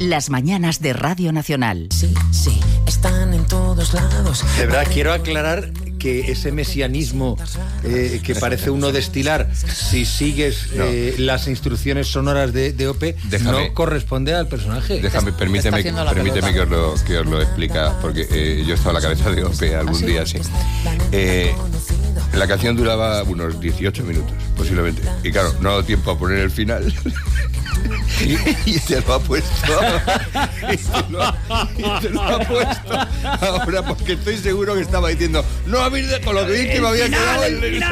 Las mañanas de Radio Nacional. Sí, sí, están en todos lados. De verdad, quiero aclarar que ese mesianismo que parece uno destilar, si sigues las instrucciones sonoras de OPE, no corresponde al personaje. Permíteme que os lo explique, porque yo he estado a la cabeza de OPE algún día, sí. La canción duraba unos 18 minutos, posiblemente. Y claro, no ha dado tiempo a poner el final. Y te lo ha puesto. Y te lo ha puesto ahora, porque estoy seguro que estaba diciendo: no habéis de con lo que dije, me había quedado el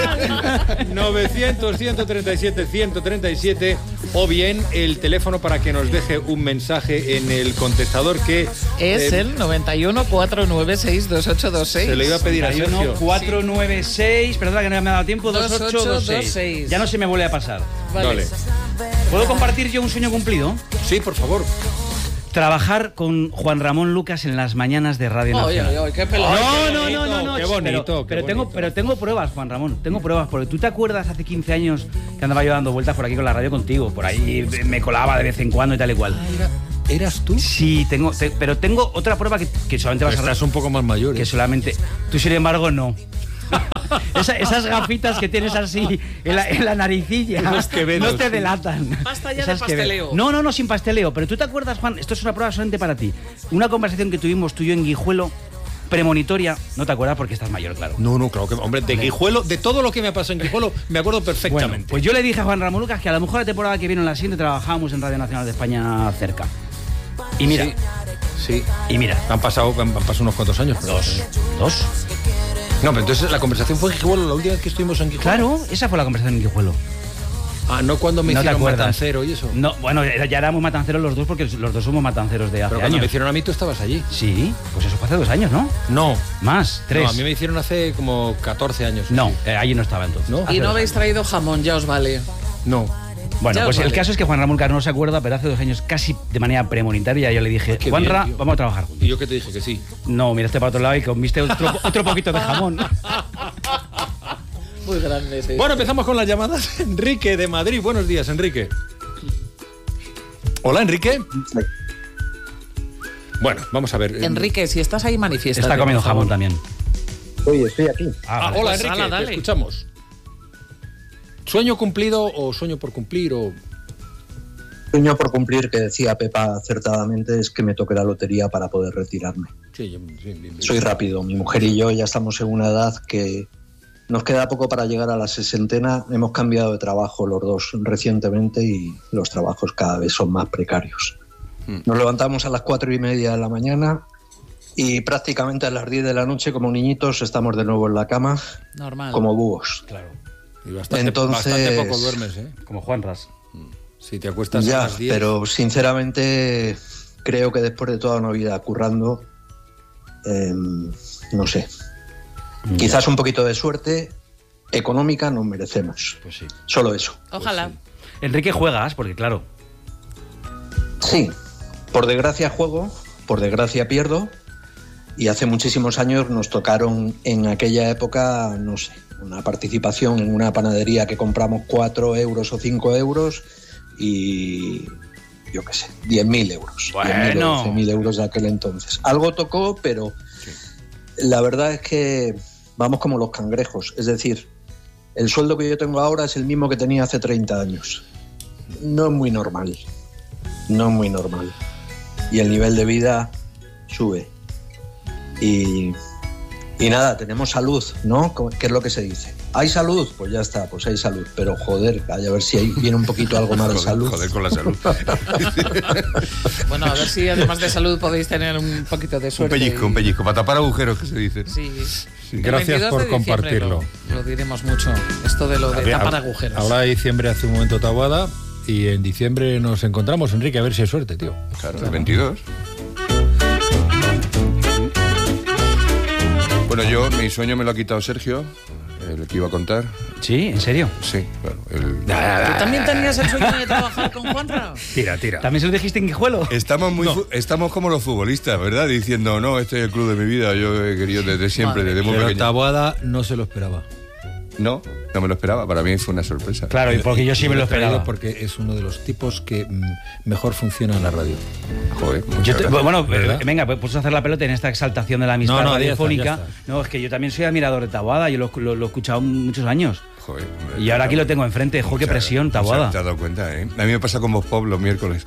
900-137-137, o bien el teléfono para que nos deje un mensaje en el contestador, que es el 91-496-2826. Se le iba a pedir a Sergio. 496, perdona que no me ha dado tiempo, 2826. Ya no se me vuelve a pasar. Vale. ¿Puedo compartir yo un sueño cumplido? Sí, por favor. Trabajar con Juan Ramón Lucas en las mañanas de Radio Nacional. Oye, qué pelota. No. Qué bonito. Pero tengo pruebas, Juan Ramón. Tengo pruebas, porque tú te acuerdas hace 15 años que andaba yo dando vueltas por aquí con la radio contigo. Por ahí me colaba de vez en cuando y tal y cual. ¿Eras tú? Sí, pero tengo otra prueba que solamente vas a... Estás un poco más mayor. Que solamente... Tú, sin embargo, no. Esas gafitas que tienes así en la naricilla no te delatan. Basta ya de pasteleo. No, sin pasteleo. Pero tú te acuerdas, Juan, esto es una prueba solamente para ti. Una conversación que tuvimos tú y yo en Guijuelo, premonitoria, no te acuerdas porque estás mayor, claro. No, claro que, hombre, de Guijuelo, de todo lo que me ha pasado en Guijuelo, me acuerdo perfectamente. Bueno, pues yo le dije a Juan Ramón Lucas que a lo mejor la temporada que viene, en la siguiente, trabajábamos en Radio Nacional de España cerca. Y mira. Sí. Y mira. Han pasado unos cuantos años. ¿Dos? No, pero entonces la conversación fue en Guijuelo, la última vez que estuvimos en Guijuelo. Claro, esa fue la conversación en Guijuelo. Ah, no cuando me hicieron matancero y eso. No, bueno, ya éramos matanceros los dos, porque los dos somos matanceros de hace Pero cuando años. me hicieron a mí, tú estabas allí. Sí, pues eso fue hace 2 años, ¿no? No. Más, 3. No, a mí me hicieron hace como 14 años. No, allí no estaba entonces. ¿No? Y no habéis traído jamón, ya os vale. No. Bueno, pues el caso es que Juan Ramón Lucas no se acuerda, pero hace 2 años, casi de manera premonitoria, yo le dije: Juanra, vamos a trabajar juntos. ¿Y yo qué te dije? Que sí. No, miraste para otro lado y comiste otro poquito de jamón. Muy grande, sí. Bueno, empezamos con las llamadas. Enrique de Madrid. Buenos días, Enrique. Hola, Enrique. Bueno, vamos a ver. Enrique, si estás ahí, manifiesta. Está comiendo jamón también. Oye, estoy aquí. Hola, pues Enrique, te escuchamos. ¿Sueño cumplido o sueño por cumplir o...? Sueño por cumplir, que decía Pepa acertadamente, es que me toque la lotería para poder retirarme. Sí, bien. Soy rápido. Mi mujer y yo ya estamos en una edad que nos queda poco para llegar a la 60. Hemos cambiado de trabajo los dos recientemente y los trabajos cada vez son más precarios. Nos levantamos a las 4:30 de la mañana y prácticamente a las 10 de la noche, como niñitos, estamos de nuevo en la cama. Normal. Como búhos. Claro. Y bastante poco duermes, ¿eh? Como Juanras. Si te acuestas ya, a las 10. Pero sinceramente creo que después de toda una vida currando, no sé, quizás un poquito de suerte económica nos merecemos. Pues sí. Solo eso. Ojalá. Pues sí. Enrique, juegas, porque claro. Sí, por desgracia juego, por desgracia pierdo, y hace muchísimos años nos tocaron en aquella época, no sé, una participación en una panadería que compramos 4 euros o 5 euros y yo qué sé, 10.000 euros. Bueno. 10.000 euros de aquel entonces. Algo tocó, pero la verdad es que vamos como los cangrejos. Es decir, el sueldo que yo tengo ahora es el mismo que tenía hace 30 años. No es muy normal. No es muy normal. Y el nivel de vida sube. Y nada, tenemos salud, ¿no? ¿Qué es lo que se dice? ¿Hay salud? Pues ya está, pues hay salud. Pero joder, a ver si ahí viene un poquito algo más de salud. Joder con la salud. Bueno, a ver si además de salud podéis tener un poquito de suerte. Un pellizco, para tapar agujeros, que se dice. Sí. Gracias por compartirlo. Lo diremos mucho, esto de lo de tapar agujeros. Ahora de diciembre hace un momento Taboada y en diciembre nos encontramos, Enrique, a ver si hay suerte, tío. Claro, el 22. Bueno, mi sueño me lo ha quitado Sergio, el que iba a contar. ¿Sí? ¿En serio? Sí, claro. ¿Tú también tenías el sueño de trabajar con Juanra? Tira. ¿También se lo dijiste en Guijuelo? Estamos como los futbolistas, ¿verdad? Diciendo, no, este es el club de mi vida, yo he querido desde siempre, desde muy Pero pequeño. Taboada no se lo esperaba. No me lo esperaba. Para mí fue una sorpresa. Claro, y porque yo sí me lo esperaba. Porque es uno de los tipos que mejor funciona en la radio. Joder. Venga, pues puedes hacer la pelota en esta exaltación de la amistad radiofónica. Ya está. No, es que yo también soy admirador de Taboada. Yo lo he escuchado muchos años. Joder, y ahora aquí lo tengo enfrente. Qué presión, Taboada. ¿Te has dado cuenta, eh? A mí me pasa con Voz Pop los miércoles.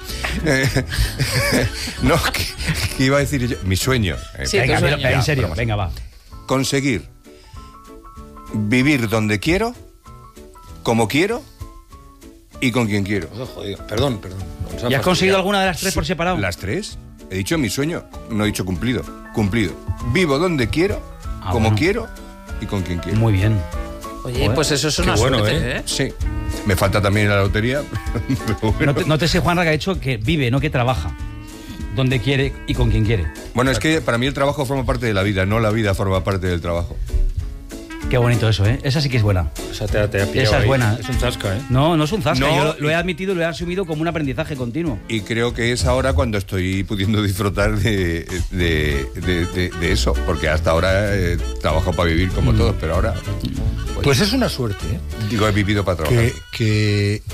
No, que iba a decir yo. Mi sueño. Sí, venga, tu sueño. en serio, venga, va. Conseguir vivir donde quiero, como quiero y con quien quiero. Joder, perdón. ¿Y has conseguido alguna de las tres por separado? ¿Las tres? He dicho mi sueño, no he dicho cumplido. Cumplido. Vivo donde quiero, como quiero y con quien quiero. Muy bien. Oye, pues eso es una suerte, ¿eh? Sí. Me falta también la lotería, pero bueno. No te sé, Juanra, que ha dicho que vive, no que trabaja. Donde quiere y con quien quiere. Bueno, es que para mí el trabajo forma parte de la vida, no la vida forma parte del trabajo. Qué bonito eso, ¿eh? Esa sí que es buena. Esa te ha pillado. Esa es buena. Es un zasca, ¿eh? No es un zasca. No, yo lo he admitido y lo he asumido como un aprendizaje continuo. Y creo que es ahora cuando estoy pudiendo disfrutar de eso, porque hasta ahora trabajo para vivir como todos, pero ahora... Pues es una suerte, ¿eh? Digo, he vivido para trabajar. Que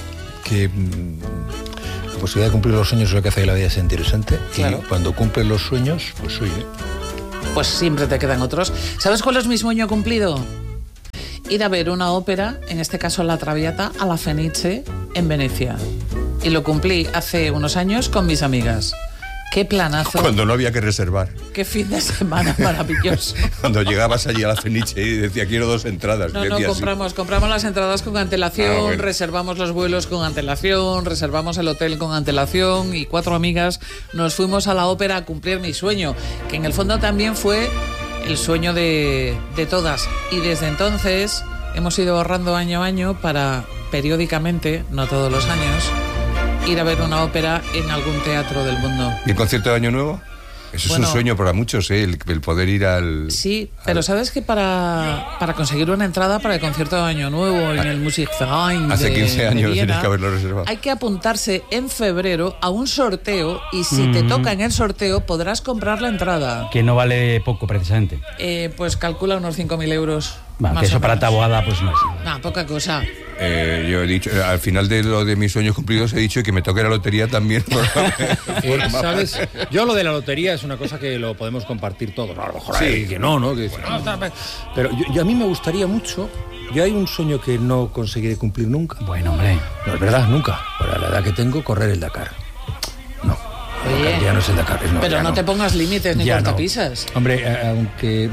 la posibilidad de cumplir los sueños es lo que hace que la vida sea interesante. Claro. Y cuando cumples los sueños, pues oye... Pues siempre te quedan otros. ¿Sabes cuál es mi sueño cumplido? Ir a ver una ópera, en este caso La Traviata, a la Fenice, en Venecia. Y lo cumplí hace unos años con mis amigas. ¡Qué planazo! Cuando no había que reservar. ¡Qué fin de semana maravilloso! Cuando llegabas allí a la Fenice y decía, quiero 2 entradas. No, compramos las entradas con antelación, bueno. reservamos los vuelos con antelación, reservamos el hotel con antelación y 4 amigas nos fuimos a la ópera a cumplir mi sueño, que en el fondo también fue el sueño de todas. Y desde entonces hemos ido ahorrando año a año para periódicamente, no todos los años, ir a ver una ópera en algún teatro del mundo. ¿Y el concierto de Año Nuevo? Eso es un sueño para muchos, ¿eh? El poder ir al... Sí, pero ¿sabes que para conseguir una entrada para el concierto de Año Nuevo en el Musikverein hace 15 años Viena, tienes que haberlo reservado. hay que apuntarse en febrero a un sorteo y si te toca en el sorteo podrás comprar la entrada. Que no vale poco, precisamente. Pues calcula unos 5.000 euros. Que eso para Taboada, pues no es. No, poca cosa. Yo he dicho, al final de lo de mis sueños cumplidos, he dicho que me toque la lotería también. ¿Sabes? Yo lo de la lotería es una cosa que lo podemos compartir todos. A lo mejor hay que no, que dice, pero yo a mí me gustaría mucho. Yo hay un sueño que no conseguiré cumplir nunca. Bueno, hombre. No, es verdad, nunca. Para la edad que tengo, correr el Dakar. No. Oye, ya no es el Dakar. pero no te pongas límites ni cortapisas. No. Hombre, aunque...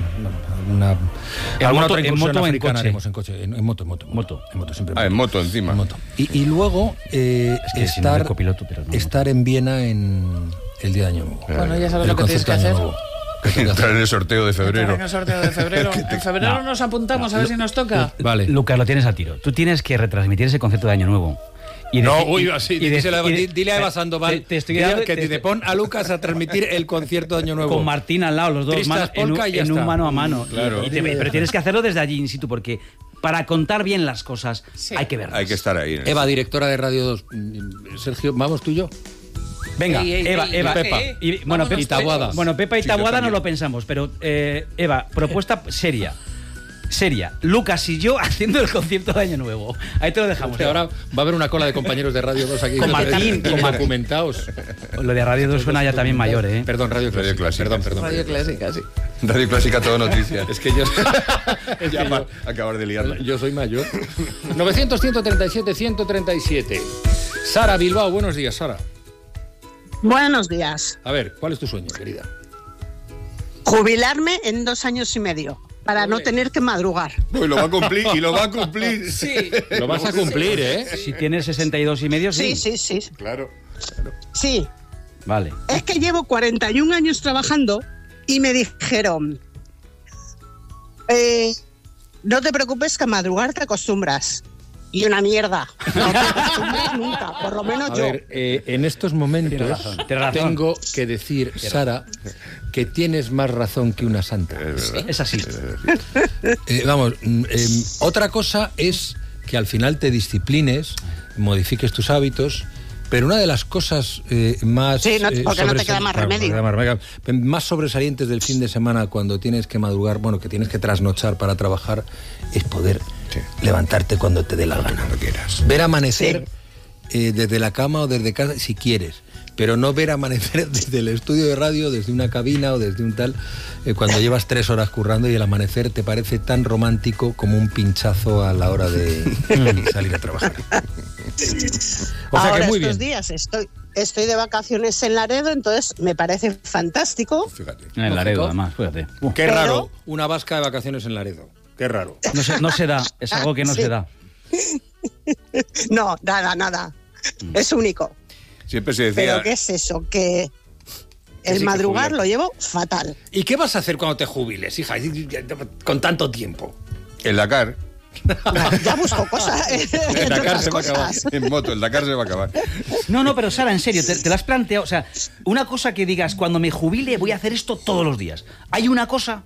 alguna otra incursión africana haremos en coche, en moto, siempre. En moto encima. En moto. Y luego estar en Viena en el día de Año Nuevo. Bueno, ya sabes lo que tienes que hacer. Entrar en el sorteo de febrero. En el sorteo de febrero. En febrero nos apuntamos a ver si nos toca. Vale. Lucas, lo tienes a tiro. Tú tienes que retransmitir ese concierto de Año Nuevo. Dile a Eva Sandoval que te pon a Lucas a transmitir el concierto de Año Nuevo. Con Martín al lado, los dos en un mano a mano. Claro. Pero tienes que hacerlo desde allí in situ, porque para contar bien las cosas hay que verlas. Hay que estar ahí. Eva, directora de Radio 2. Sergio, ¿vamos tú y yo? Venga, Eva, Pepa. Pepa y Taboada. Bueno, Pepa y Taboada no lo pensamos, pero Eva, propuesta seria. Lucas y yo haciendo el concierto de Año Nuevo. Ahí te lo dejamos. Ahora va a haber una cola de compañeros de Radio 2 aquí. Con Martín. Documentados. Lo de Radio 2 suena ya también mayor, ¿eh? Perdón, Radio Clásica. Perdón. Radio Clásica, sí. Radio Clásica, todo noticias. Es que yo... ya para acabar de liarla. Yo soy mayor. 900-137-137. Sara Bilbao, buenos días, Sara. Buenos días. A ver, ¿cuál es tu sueño, querida? Jubilarme en 2 años y medio, para no tener que madrugar. Y lo va a cumplir. Sí. Lo vas a cumplir, ¿eh? Si tienes 62 y medio, sí. Sí. Claro. Sí. Vale. Es que llevo 41 años trabajando y me dijeron, no te preocupes que a madrugar te acostumbras. Y una mierda. No te acostumbras nunca, por lo menos yo. A ver, en estos momentos Tienes razón. tengo que decir, Sara, que tienes más razón que una santa. Es así. Otra cosa es que al final te disciplines, modifiques tus hábitos, pero una de las cosas más... Sí, porque no te queda más remedio. Más sobresalientes del fin de semana cuando tienes que madrugar, que tienes que trasnochar para trabajar, es poder levantarte cuando te dé la gana. Cuando quieras. Ver amanecer desde la cama o desde casa, si quieres. Pero no ver amanecer desde el estudio de radio, desde una cabina o desde un tal, cuando llevas 3 horas currando y el amanecer te parece tan romántico como un pinchazo a la hora de salir a trabajar. O sea ahora que muy estos bien. días estoy de vacaciones en Laredo, entonces me parece fantástico. Fíjate. En Laredo, además, fíjate. Qué Pero- raro, una vasca de vacaciones en Laredo. Qué raro. No se da, es algo que no Sí. se da. No, nada. Es único. Siempre se decía... Pero ¿qué es eso? Que el sí que madrugar jubilar. lo llevo fatal. ¿Y qué vas a hacer cuando te jubiles, hija? Con tanto tiempo. El Dakar. Ya busco cosas. El Dakar se va a acabar. En moto, el Dakar se va a acabar. No, pero Sara, en serio, te lo has planteado. O sea, una cosa que digas, cuando me jubile voy a hacer esto todos los días. ¿Hay una cosa?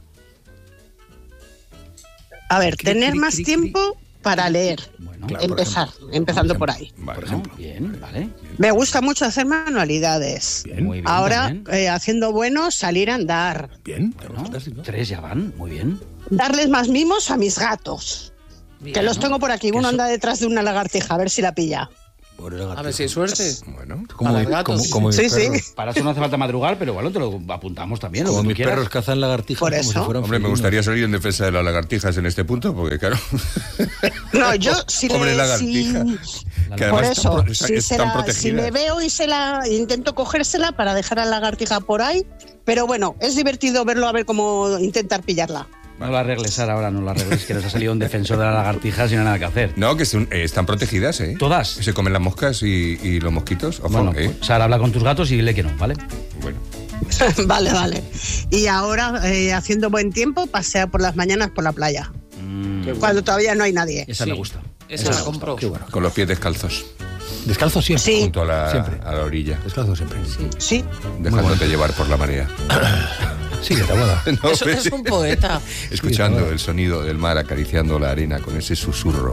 A ver, tener más tiempo para leer. Bueno, Claro, por Empezando por ahí. Vale. Por ejemplo. bien, vale. Me gusta mucho hacer manualidades. Muy bien. Ahora, también. haciendo bueno, salir a andar. Bien, Bueno, fantástico. 3 ya van, muy bien. Darles más mimos a mis gatos. Que los tengo por aquí. Uno anda detrás de una lagartija, a ver si la pilla. Por el A ver si hay suerte. Bueno. Como, A los gatos. como mis Sí, perros, sí. Para eso no hace falta madrugar, pero bueno, te lo apuntamos también. Lo Como que tú mis quieras. perros cazan lagartijas Por como si eso. fueran Hombre, me felinos. gustaría salir en defensa de las lagartijas en este punto, porque claro... No, yo si Pobre le... lagartija. Que Por además eso, están si protegidas. le veo y intento cogérsela para dejar a la lagartija por ahí, pero bueno, es divertido verlo a ver cómo intentar pillarla. No lo arregles, Sara, ahora no lo arregles, que nos ha salido un defensor de las lagartijas y no hay nada que hacer. No, que están protegidas, ¿eh? ¿Todas? Se comen las moscas y los mosquitos. Ojo, Bueno, ¿eh? pues, Sara, habla con tus gatos y dile que no, ¿vale? Bueno. Vale. Y ahora, haciendo buen tiempo, pasear por las mañanas por la playa, cuando todavía no hay nadie. Esa Sí. me gusta. Esa la compro. Qué bueno. Con los pies descalzos, Descalzo siempre. Sí. junto a Siempre. la orilla, Descalzo siempre. Sí. dejándote llevar por la marea. Sí, que te aguada. No, Eso es un poeta. escuchando el sonido del mar acariciando la arena con ese susurro,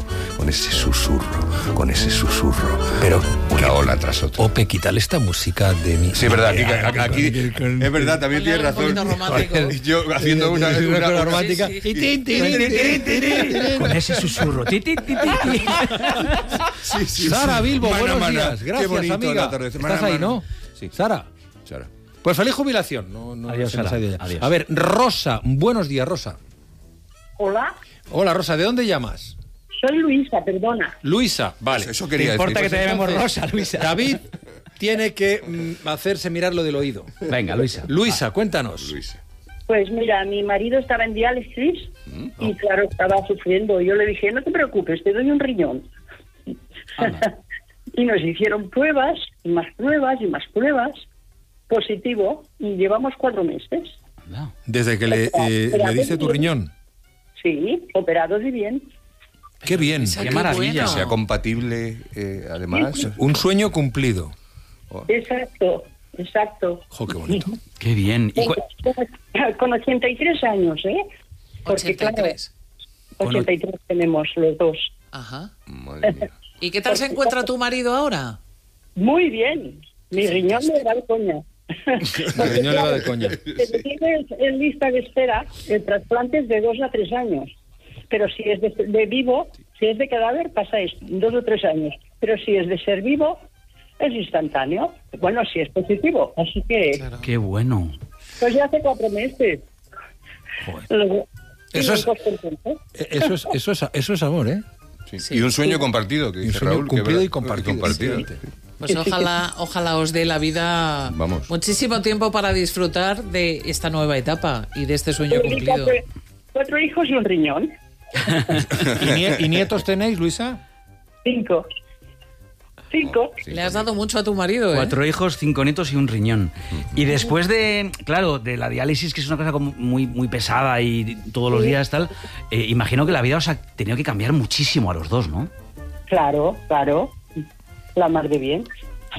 Pero una ola tras otra. Ope, quítale esta música de mi... Sí, es verdad, aquí es verdad, también tienes Un poquito razón. romántico. Yo haciendo una cosa romántica. Sí, sí. Y tin, tin, tin, tin, tin. Con ese susurro. Ti, ti, ti, ti. Sí, Sara Bilbo, Mana, buenos mana. días. Qué Gracias, bonito el amiga. atardecer. Estás Mana, ahí, mana. ¿no? Sí. Sara. Sara. Pues feliz jubilación. No Adiós, se nos Sara. ha ido ya. Adiós. A ver, Rosa. Buenos días, Rosa. Hola, Hola, Rosa. ¿De dónde llamas? soy Luisa, perdona. Luisa. Vale. Eso ¿Te quería importa que decir. te llamemos Entonces, Rosa, Luisa? David tiene que hacerse mirar lo del oído. Venga, Luisa. Luisa, cuéntanos. Luis. Pues mira, mi marido estaba en diálisis y claro, estaba sufriendo. Yo le dije, no te preocupes, te doy un riñón. Y nos hicieron pruebas, y más pruebas, y más pruebas. Positivo, y llevamos 4 meses. Anda. Desde que le diste tu riñón. Sí, operados y bien. Qué bien. Qué maravilla. bueno. Sea compatible, además. Un sueño cumplido. Exacto, exacto. Jo, qué bonito. Qué bien. ¿Y Con 83 años, ¿eh? Porque 83. claro, 83 tenemos los dos. Ajá. Madre mía. ¿Y qué tal se encuentra tu marido ahora? Muy bien. Mi riñón me da de coña. El riñón le va de coña. Se tiene en lista de espera el trasplante es de 2 a 3 años. Pero si es de vivo, si es de cadáver, pasa 2 o 3 años. Pero si es de ser vivo, es instantáneo. Bueno, si es positivo. Así que, Claro. qué bueno. pues ya hace 4 meses. Luego- y Eso es- los dos contentos. Eso es amor, ¿eh? Sí. Sí. Y un sueño compartido, que Y un dice sueño Raúl. que cumplido verdad, y compartido. Pues ojalá os dé la vida Vamos. muchísimo tiempo para disfrutar de esta nueva etapa y de este sueño Y cumplido. 4 hijos y un riñón. ¿Y nietos tenéis, Luisa? 5. 5. Le has dado mucho a tu marido, ¿eh? 4 hijos, 5 nietos y un riñón. Y después de, claro, de la diálisis, que es una cosa como muy, muy pesada y todos los días tal, imagino que la vida os ha tenido que cambiar muchísimo a los dos, ¿no? Claro, claro. La mar de bien.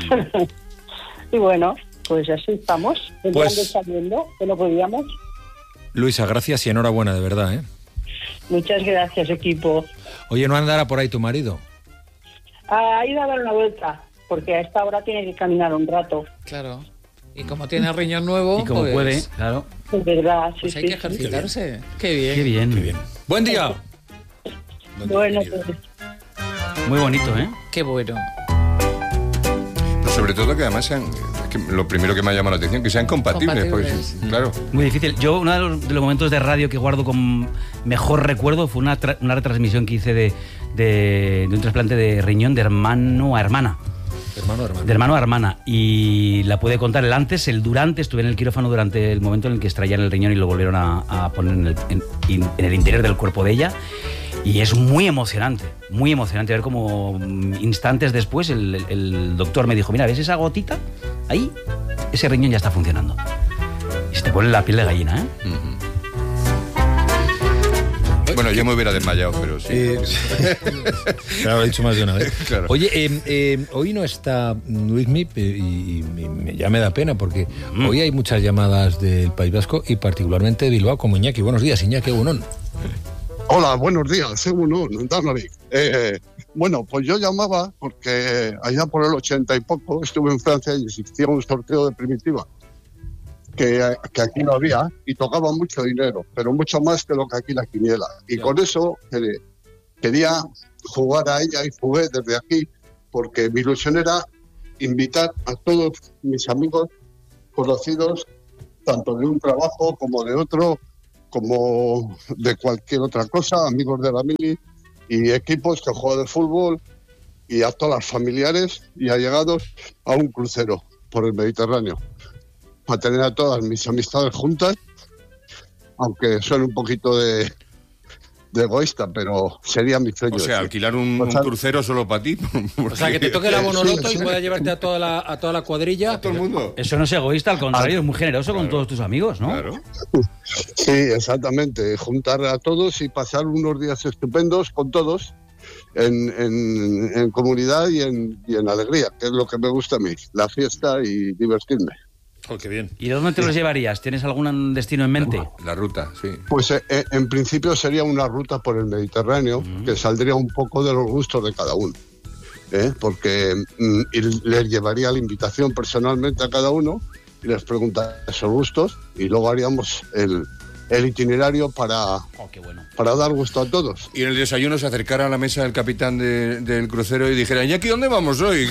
Y bueno, pues así estamos. Pues- Entrando y saliendo, que no podíamos. Luisa, gracias y enhorabuena, de verdad, ¿eh? Muchas gracias, equipo. Oye, ¿no andará por ahí tu marido? Ha ido a dar una vuelta, porque a esta hora tiene que caminar un rato. Claro. Y como tiene riñón nuevo, Y como pues, puede, claro. Es verdad, sí, pues hay sí. que ejercitarse. Qué bien. Qué bien. Qué bien. Buen día. Bueno, querida. Muy bonito, ¿eh? Qué bueno. Pero sobre todo que además sean, es que lo primero que me ha llamado la atención, que sean compatibles. Compatibles. Pues, claro. Muy difícil. Yo, uno de los momentos de radio que guardo con mejor recuerdo fue una retransmisión que hice de un trasplante de riñón de hermano a hermana. De hermano a hermana. Y la pude contar el antes, el durante. Estuve en el quirófano durante el momento en el que extraían el riñón y lo volvieron a poner en el interior del cuerpo de ella. Y es muy emocionante ver cómo instantes después el doctor me dijo, mira, ¿ves esa gotita? Ahí, ese riñón ya está funcionando. Y se te pone la piel de gallina, ¿eh? Bueno, yo me hubiera desmayado, pero sí. Claro, lo he dicho más de una vez. Claro. Oye, hoy no está Luismi y ya me da pena porque hoy hay muchas llamadas del País Vasco y particularmente de Bilbao como Iñaki. Buenos días, Iñaki Egunon. Hola, buenos días, Egunon, bueno, pues yo llamaba porque allá por el 80 y poco estuve en Francia y existía un sorteo de primitiva que aquí no había y tocaba mucho dinero, pero mucho más que lo que aquí la quiniela. Y con eso quería jugar a ella y jugué desde aquí porque mi ilusión era invitar a todos mis amigos conocidos, tanto de un trabajo como de otro, como de cualquier otra cosa, amigos de la mili y equipos que juegan de fútbol y a todas las familiares y allegados a un crucero por el Mediterráneo, para tener a todas mis amistades juntas, aunque suene un poquito de egoísta, pero sería mi sueño. O sea, alquilar un crucero solo para ti. O sea, que te toque la Bonoloto y puedas llevarte a toda la cuadrilla. A todo el mundo. Eso no es egoísta, al contrario, es muy generoso con todos tus amigos, ¿no? Claro. Sí, exactamente. Juntar a todos y pasar unos días estupendos con todos en comunidad y en alegría, que es lo que me gusta a mí, la fiesta y divertirme. Oh, qué bien. ¿Y dónde te los llevarías? ¿Tienes algún destino en mente? La ruta, sí. Pues en principio sería una ruta por el Mediterráneo que saldría un poco de los gustos de cada uno, porque les llevaría la invitación personalmente a cada uno y les preguntaría sus gustos y luego haríamos el itinerario para dar gusto a todos. Y en el desayuno se acercara a la mesa del capitán del crucero y dijera, Iñaki, ¿dónde vamos hoy?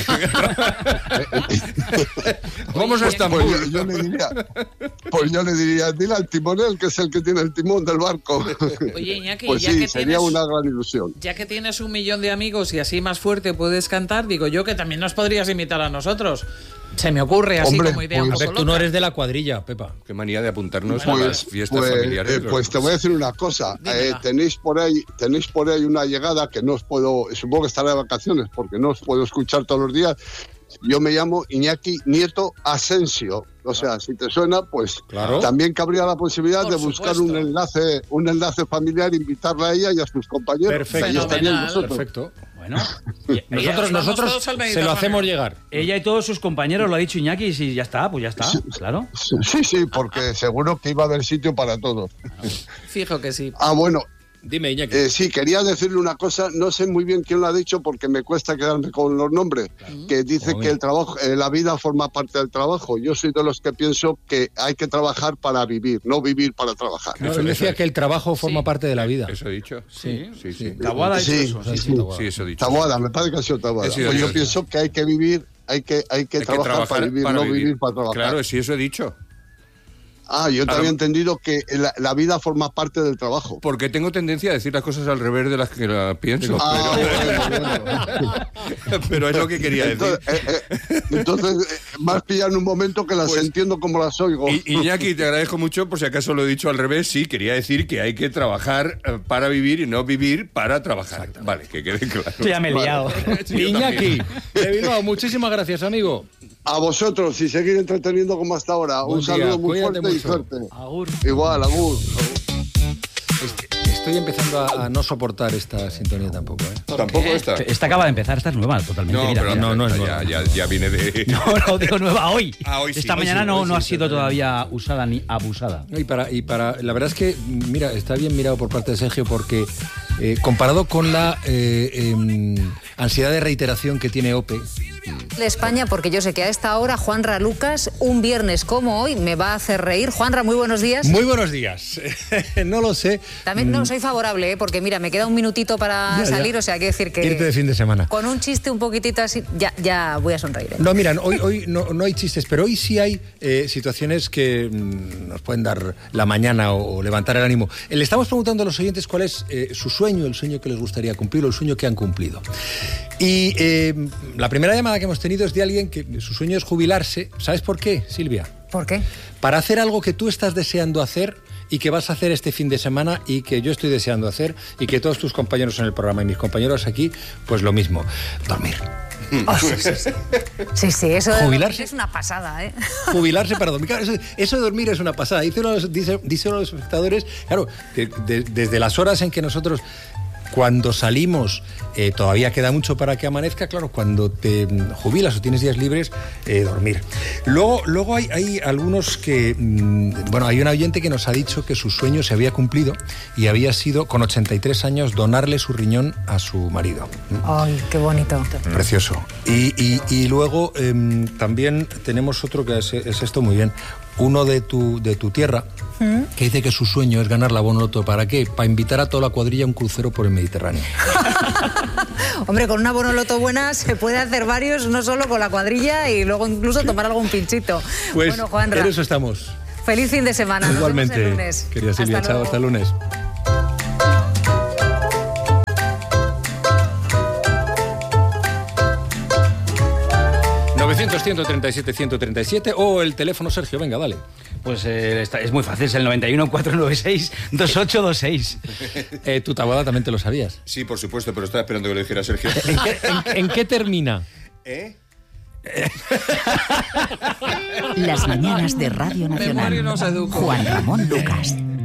Vamos a Estambul. Pues yo le diría, dile al timonel, que es el que tiene el timón del barco. Oye, Iñaki, pues ya sí, que sería una gran ilusión. Ya que tienes 1 millón de amigos y así más fuerte puedes cantar, digo yo que también nos podrías invitar a nosotros. Se me ocurre así como idea un poco loca. Tú no eres de la cuadrilla, Pepa. Qué manía de apuntarnos a las fiestas familiares. Pues te voy a decir una cosa. Tenéis por ahí una llegada que no os puedo, supongo que estará de vacaciones porque no os puedo escuchar todos los días. Yo me llamo Iñaki Nieto Asensio. O sea, si te suena, pues claro. También cabría la posibilidad por de buscar supuesto. un enlace familiar, invitarla a ella y a sus compañeros. Perfecto. Bueno, nosotros se lo hacemos llegar. Ella y todos sus compañeros, lo ha dicho Iñaki, y si ya está, pues ya está, claro. Sí, porque seguro que iba a haber sitio para todos. Fijo que sí. Bueno. Dime, Iñaki. Sí, quería decirle una cosa, no sé muy bien quién lo ha dicho porque me cuesta quedarme con los nombres, que dice que el trabajo, la vida forma parte del trabajo. Yo soy de los que pienso que hay que trabajar para vivir, no vivir para trabajar. No, él decía que el trabajo forma parte de la vida. Eso he dicho. Sí. Taboada ha dicho eso. Sí, eso he dicho. Taboada, me parece que ha sido Taboada. Pues yo pienso que hay que vivir, hay que trabajar para vivir, no vivir para trabajar. Claro, sí, eso he dicho. Yo te había entendido que la vida forma parte del trabajo. Porque tengo tendencia a decir las cosas al revés de las que la pienso. Pero es lo que quería decir. Entonces más pillan en un momento que las entiendo como las oigo. Iñaki, te agradezco mucho, por si acaso lo he dicho al revés. Sí, quería decir que hay que trabajar para vivir y no vivir para trabajar. Vale, que quede claro. Ya me he liado. Iñaki, de Bilbao, muchísimas gracias, amigo. A vosotros y seguir entreteniendo como hasta ahora. Un saludo muy fuerte y suerte. Agur. Igual, agur. Estoy empezando a no soportar esta sintonía tampoco. Tampoco esta. Esta acaba de empezar, esta es nueva totalmente. No, mira, pero mira. no es nueva. Ya viene de... No, digo nueva hoy. Hoy sí, esta mañana no ha sido todavía usada ni abusada. Y para la verdad es que, mira, está bien mirado por parte de Sergio porque comparado con la ansiedad de reiteración que tiene OPE, de España, porque yo sé que a esta hora Juanra Lucas, un viernes como hoy, me va a hacer reír. Juanra, muy buenos días. Muy buenos días. No lo sé. También no soy favorable, porque mira, me queda un minutito para salir, o sea, hay que decir que... Irte de fin de semana. Con un chiste un poquitito así, ya voy a sonreír. No, mira, hoy no hay chistes, pero hoy sí hay situaciones que nos pueden dar la mañana o levantar el ánimo. Le estamos preguntando a los oyentes cuál es su sueño, el sueño que les gustaría cumplir o el sueño que han cumplido. Y la primera llamada que hemos tenido es de alguien que su sueño es jubilarse. ¿Sabes por qué, Silvia? ¿Por qué? Para hacer algo que tú estás deseando hacer y que vas a hacer este fin de semana y que yo estoy deseando hacer y que todos tus compañeros en el programa y mis compañeros aquí, pues lo mismo, dormir. Oh, sí, eso de jubilarse es una pasada, ¿eh? Jubilarse para dormir. Claro, eso de dormir es una pasada. Dice uno de los espectadores, claro, desde las horas en que nosotros, cuando salimos, todavía queda mucho para que amanezca. Claro, cuando te jubilas o tienes días libres, dormir. Luego hay algunos que... Bueno, hay un oyente que nos ha dicho que su sueño se había cumplido y había sido, con 83 años, donarle su riñón a su marido. ¡Ay, qué bonito! Precioso. Y luego también tenemos otro que es esto muy bien. Uno de tu tierra, que dice que su sueño es ganar la Bonoloto. ¿Para qué? Para invitar a toda la cuadrilla a un crucero por el Mediterráneo. Hombre, con una Bonoloto buena se puede hacer varios, no solo con la cuadrilla, y luego incluso tomar algún pinchito. Pues bueno, Juanra, en eso estamos. Feliz fin de semana. Igualmente, nos vemos el lunes. Querida Silvia, chao, hasta el lunes. ...900-137-137 o el teléfono, Sergio, venga, dale. Pues es muy fácil, es el 91-496-2826. ¿Tu tabuada también te lo sabías? Sí, por supuesto, pero estaba esperando que lo dijera Sergio. ¿En qué termina? Las mañanas de Radio Nacional. Memoria nos educó. Juan Ramón Lucas.